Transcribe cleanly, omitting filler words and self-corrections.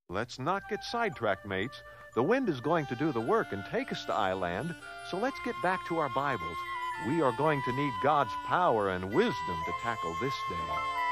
Let's not get sidetracked, mates. The wind is going to do the work and take us to I-land, so let's get back to our Bibles. We are going to need God's power and wisdom to tackle this day.